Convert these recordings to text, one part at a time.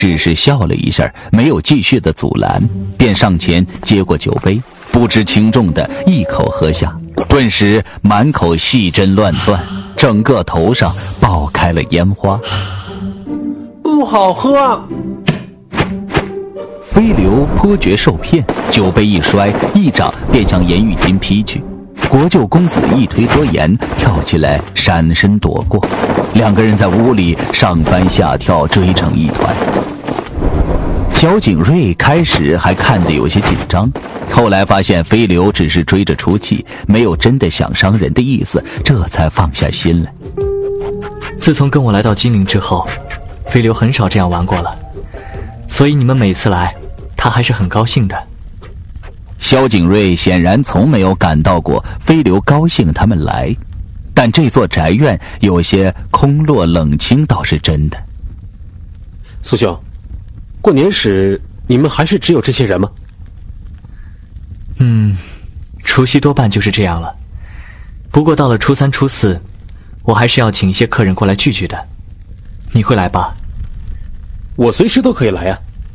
只是笑了一下，没有继续的阻拦，便上前接过酒杯，不知轻重的一口喝下，顿时满口细针乱窜，整个头上爆开了烟花。 不好喝！ 飞流颇觉受骗，酒杯一摔，一掌便向严玉金劈去。国舅公子一推多言，跳起来闪身躲过，两个人在屋里上翻下跳，追成一团。萧景睿开始还看得有些紧张，后来发现飞流只是追着出气，没有真的想伤人的意思，这才放下心来。 自从跟我来到金陵之后，飞流很少这样玩过了，所以你们每次来，他还是很高兴的。 萧景睿显然从没有感到过飞流高兴他们来，但这座宅院有些空落冷清倒是真的。 苏兄，过年时你们还是只有这些人吗？ 除夕多半就是这样了，不过到了初三初四，我还是要请一些客人过来聚聚的。你会来吧？ 我随时都可以来呀。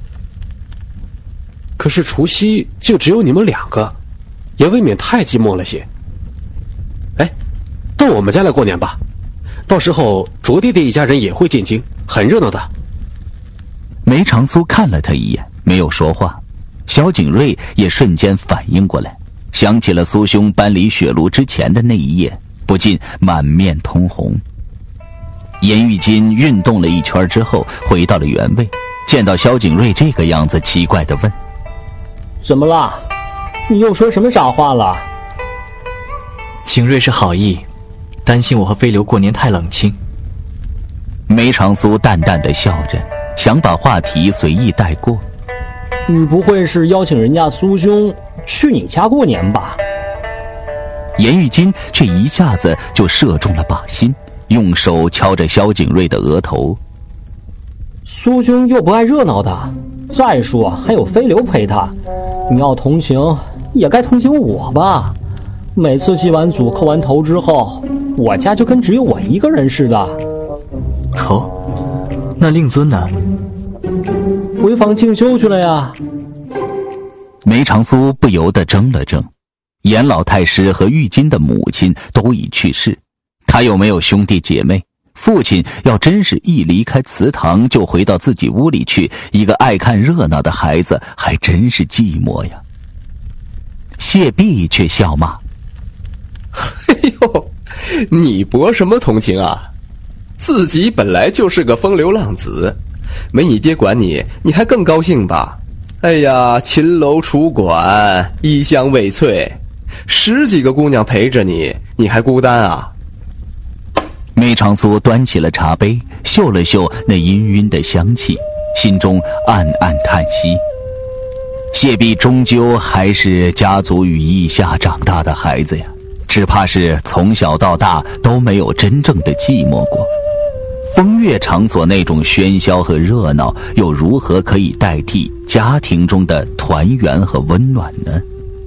可是除夕就只有你们两个，也未免太寂寞了些。哎，到我们家来过年吧，到时候卓爹爹一家人也会进京，很热闹的。 梅长苏看了他一眼，没有说话。萧景睿也瞬间反应过来，想起了苏兄搬离雪庐之前的那一夜，不禁满面通红。严玉金运动了一圈之后回到了原位，见到萧景睿这个样子，奇怪地问： 怎么了？你又说什么傻话了？ 景睿是好意，担心我和飞流过年太冷清。 梅长苏淡淡地笑着，想把话题随意带过。 你不会是邀请人家苏兄去你家过年吧？ 严玉金却一下子就射中了靶心，用手敲着萧景睿的额头。 苏兄又不爱热闹的，再说还有飞流陪他，你要同情也该同情我吧。每次祭完祖叩完头之后，我家就跟只有我一个人似的。 哦，那令尊呢？ 回房静修去了呀。 梅长苏不由得怔了怔，严老太师和玉金的母亲都已去世，他有没有兄弟姐妹？父亲要真是一离开祠堂就回到自己屋里去，一个爱看热闹的孩子还真是寂寞呀。谢弼却笑骂： 哎呦，你博什么同情啊？自己本来就是个风流浪子，没你爹管你，你还更高兴吧？哎呀，秦楼楚馆，衣香未萃，10几个姑娘陪着你，你还孤单啊？ 梅长苏端起了茶杯，嗅了嗅那氤氲的香气，心中暗暗叹息。谢弼终究还是家族羽翼下长大的孩子呀，只怕是从小到大都没有真正的寂寞过。风月场所那种喧嚣和热闹，又如何可以代替家庭中的团圆和温暖呢？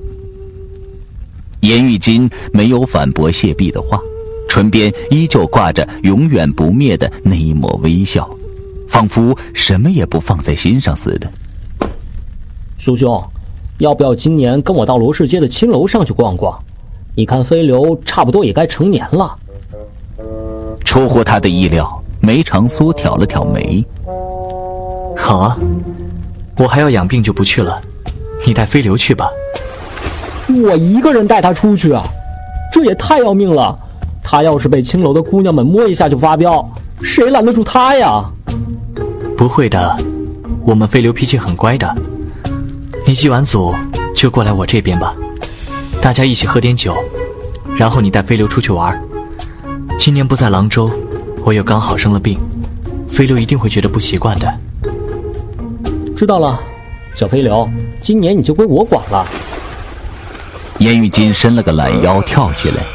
严玉金没有反驳谢弼的话，唇边依旧挂着永远不灭的那一抹微笑，仿佛什么也不放在心上似的。 苏兄，要不要今年跟我到罗氏街的青楼上去逛逛？你看飞流差不多也该成年了。 出乎他的意料，梅长苏挑了挑眉。 好啊，我还要养病就不去了，你带飞流去吧。 我一个人带他出去啊，这也太要命了。他要是被青楼的姑娘们摸一下就发飙，谁拦得住他呀？ 不会的，我们飞流脾气很乖的。你祭完祖就过来我这边吧，大家一起喝点酒，然后你带飞流出去玩。今年不在郎州，我又刚好生了病，飞流一定会觉得不习惯的。 知道了，小飞流，今年你就归我管了。 严玉金伸了个懒腰，跳起来。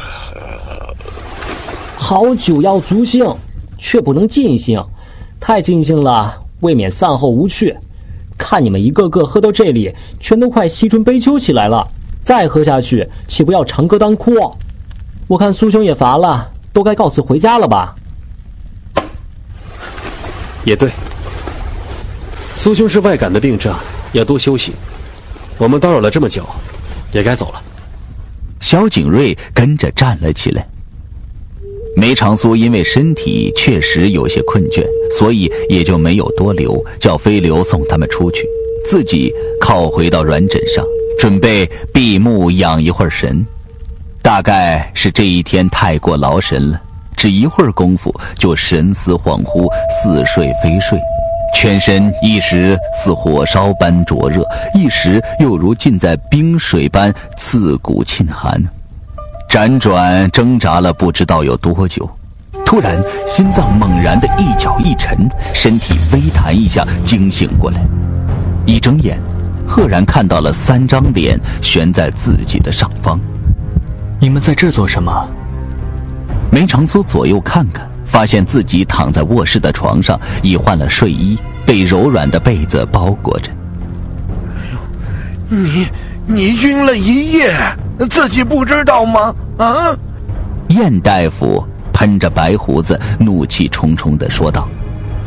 好酒要足兴，却不能尽兴，太尽兴了，未免散后无趣。看你们一个个喝到这里，全都快西春悲秋起来了，再喝下去，岂不要长歌当哭？我看苏兄也乏了，都该告辞回家了吧？ 也对。 苏兄是外感的病症，要多休息。我们叨扰了这么久，也该走了。 萧景睿跟着站了起来。梅长苏因为身体确实有些困倦，所以也就没有多留，叫飞流送他们出去，自己靠回到软枕上，准备闭目养一会儿神。大概是这一天太过劳神了，只一会儿功夫就神思恍惚，似睡非睡，全身一时似火烧般灼热，一时又如浸在冰水般刺骨沁寒。辗转挣扎了不知道有多久，突然心脏猛然的一脚一沉，身体微弹一下惊醒过来，一睁眼赫然看到了3张脸悬在自己的上方。 你们在这做什么？ 梅长苏左右看看，发现自己躺在卧室的床上，已换了睡衣，被柔软的被子包裹着。 你晕了一夜，自己不知道吗？啊！ 燕大夫喷着白胡子，怒气冲冲地说道：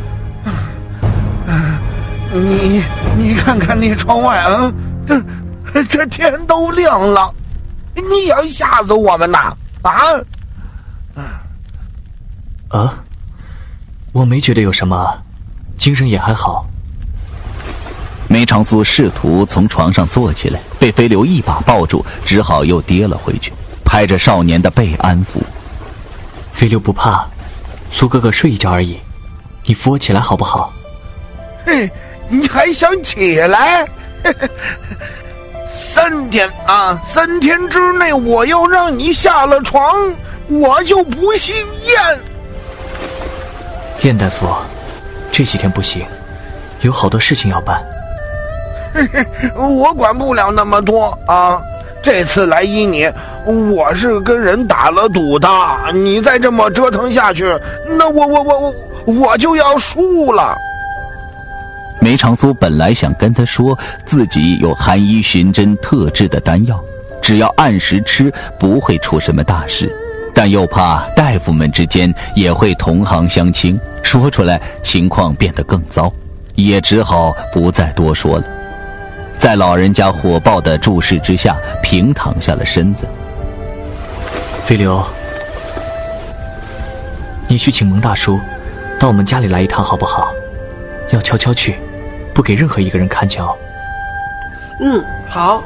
你看看那窗外啊，这天都亮了，你要吓死我们呐！ 我没觉得有什么，精神也还好。 梅长苏试图从床上坐起来，被飞流一把抱住，只好又跌了回去，拍着少年的背安抚。 飞流不怕，苏哥哥睡一觉而已，你扶我起来好不好？ 嘿，你还想起来？3天之内我要让你下了床，我就不姓燕。 燕大夫，这几天不行，有好多事情要办。 我管不了那么多啊！这次来医你，我是跟人打了赌的。你再这么折腾下去，那我就要输了。 梅长苏本来想跟他说自己有寒衣寻针特制的丹药，只要按时吃不会出什么大事，但又怕大夫们之间也会同行相倾，说出来情况变得更糟，也只好不再多说了。在老人家火爆的注视之下，平躺下了身子。 飞流，你去请蒙大叔到我们家里来一趟好不好？要悄悄去，不给任何一个人看见哦。 好。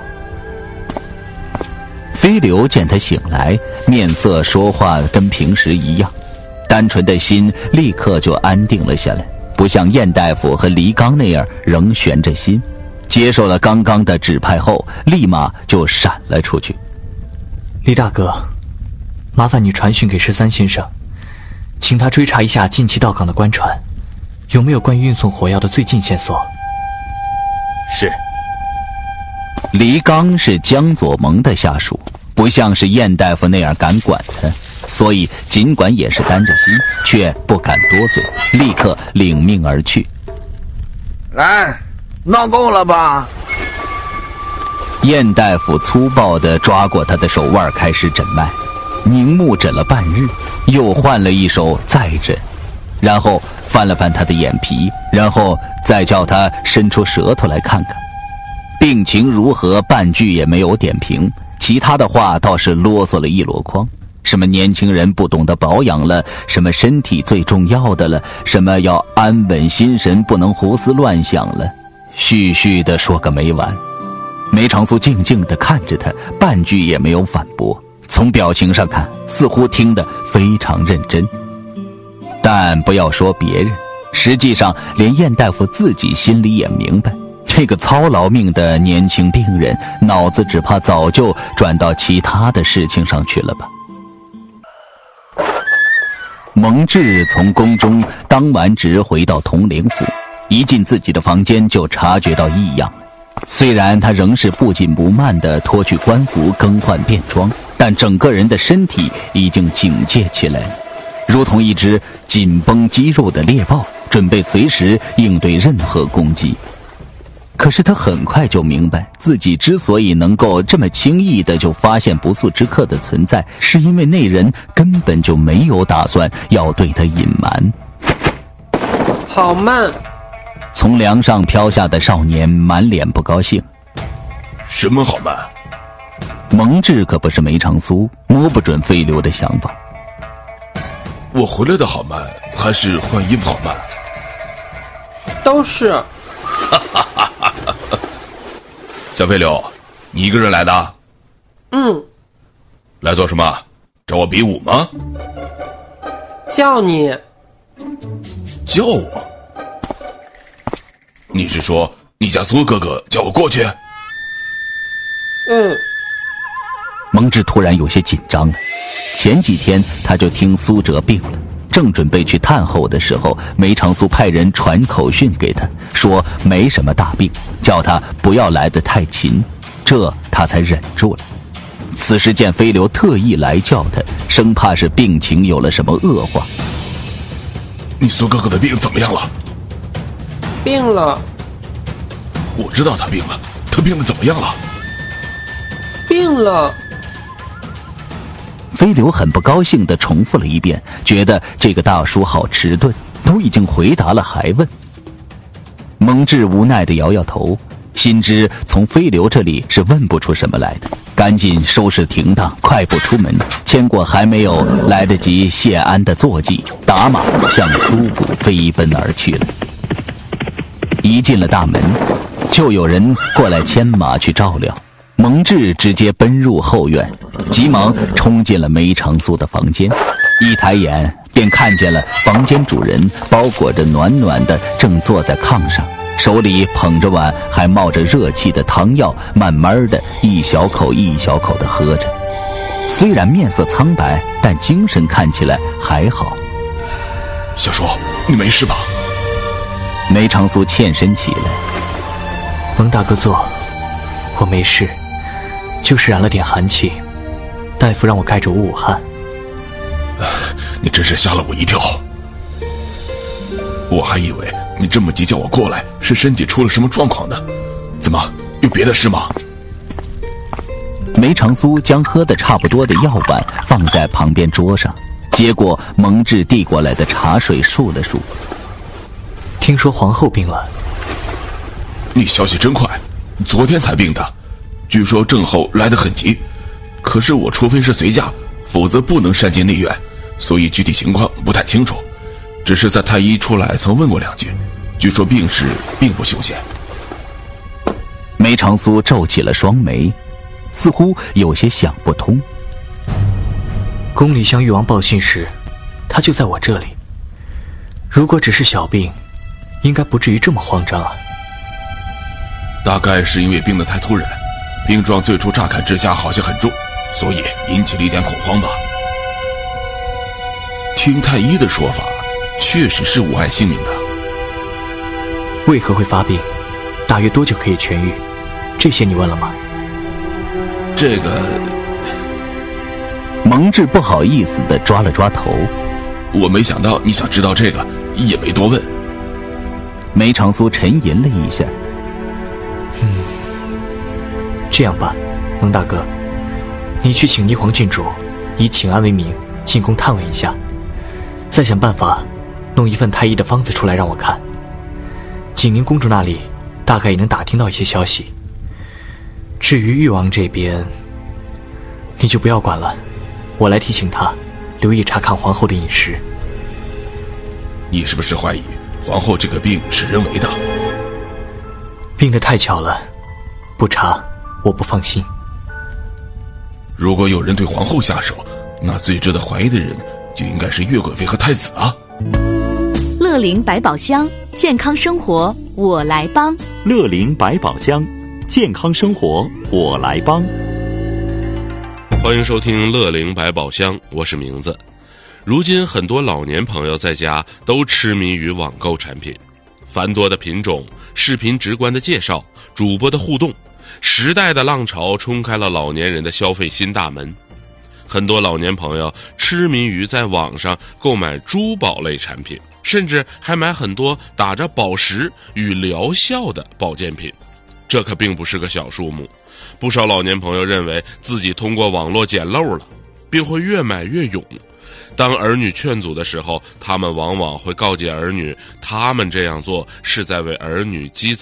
飞流见他醒来，面色说话跟平时一样，单纯的心立刻就安定了下来，不像燕大夫和黎刚那样仍悬着心。接受了刚刚的指派后，立马就闪了出去。 黎大哥，麻烦你传讯给13先生，请他追查一下近期到港的官船，有没有关于运送火药的最近线索。 是。 黎刚是江左盟的下属，不像是燕大夫那样敢管他，所以尽管也是担着心，却不敢多嘴，立刻领命而去。 来，闹够了吧？ 燕大夫粗暴地抓过他的手腕，开始诊脉，凝目诊了半日，又换了一手再诊，然后翻了翻他的眼皮，然后再叫他伸出舌头来看看。病情如何，半句也没有点评，其他的话倒是啰嗦了一箩筐，什么年轻人不懂得保养了，什么身体最重要的了，什么要安稳心神，不能胡思乱想了，絮絮地说个没完。梅长苏静静地看着他，半句也没有反驳，从表情上看似乎听得非常认真。但不要说别人，实际上连燕大夫自己心里也明白，这个操劳命的年轻病人脑子只怕早就转到其他的事情上去了吧。蒙挚从宫中当完职回到统领府，一进自己的房间就察觉到异样。虽然他仍是不紧不慢地脱去官服更换便装，但整个人的身体已经警戒起来了，如同一只紧绷肌肉的猎豹，准备随时应对任何攻击。可是他很快就明白，自己之所以能够这么轻易地就发现不速之客的存在，是因为那人根本就没有打算要对他隐瞒。 好慢， 从梁上飘下的少年满脸不高兴。 什么好慢？ 蒙志可不是梅长苏，摸不准飞流的想法。 我回来的好慢，还是换衣服好慢？ 都是。 小飞流，你一个人来的？ 嗯。 来做什么？找我比武吗？ 叫你。 叫我？你是说你家苏哥哥叫我过去？ 嗯。 蒙志突然有些紧张了。前几天他就听苏辙病了，正准备去探候的时候，梅长苏派人传口讯给他，说没什么大病，叫他不要来得太勤，这他才忍住了。此时见飞流特意来叫他，生怕是病情有了什么恶化。 你苏哥哥的病怎么样了？ 病了。 我知道他病了，他病得怎么样了？ 病了。 飞流很不高兴地重复了一遍，觉得这个大叔好迟钝，都已经回答了还问。蒙志无奈地摇摇头，心知从飞流这里是问不出什么来的，赶紧收拾停当，快步出门，牵过还没有来得及谢安的坐骑，打马向苏府飞奔而去了。一进了大门，就有人过来牵马去照料。蒙志直接奔入后院，急忙冲进了梅长苏的房间，一抬眼便看见了房间主人包裹着暖暖的正坐在炕上，手里捧着碗还冒着热气的汤药，慢慢的一小口一小口的喝着。虽然面色苍白，但精神看起来还好。 小叔，你没事吧？ 梅长苏欠身起来。 蒙大哥坐，我没事，就是染了点寒气，大夫让我盖着捂捂汗。 你真是吓了我一跳，我还以为你这么急叫我过来是身体出了什么状况呢。怎么有别的事吗？ 梅长苏将喝得差不多的药碗放在旁边桌上，接过蒙志递过来的茶水漱了漱。 听说皇后病了。 你消息真快，昨天才病的，据说郑后来得很急，可是我除非是随驾，否则不能擅进内院，所以具体情况不太清楚，只是在太医出来曾问过两句，据说病势并不凶险。 梅长苏皱起了双眉，似乎有些想不通。 宫里向誉王报信时，他就在我这里，如果只是小病，应该不至于这么慌张啊。 大概是因为病得太突然，病状最初乍看之下好像很重，所以引起了一点恐慌吧。听太医的说法，确实是无碍性命的。 为何会发病？大约多久可以痊愈？这些你问了吗？ 这个…… 蒙志不好意思地抓了抓头。 我没想到你想知道这个，也没多问。 梅长苏沉吟了一下。 这样吧，蒙大哥，你去请霓凰郡主，以请安为名进宫探问一下，再想办法弄一份太医的方子出来让我看。景宁公主那里大概也能打听到一些消息。至于誉王这边，你就不要管了，我来提醒他留意查看皇后的饮食。 你是不是怀疑皇后这个病是人为的？ 病得太巧了，不查我不放心。 如果有人对皇后下手，那最值得怀疑的人就应该是岳贵妃和太子啊。 乐龄百宝箱，健康生活我来帮。 乐龄百宝箱，健康生活我来帮。 欢迎收听乐龄百宝箱，我是名字。如今很多老年朋友在家都痴迷于网购产品，繁多的品种，视频直观的介绍，主播的互动，时代的浪潮冲开了老年人的消费新大门。很多老年朋友痴迷于在网上购买珠宝类产品，甚至还买很多打着宝石与疗效的保健品，这可并不是个小数目。不少老年朋友认为自己通过网络捡漏了，并会越买越勇， 当儿女劝阻的时候，他们往往会告诫儿女，他们这样做是在为儿女积攒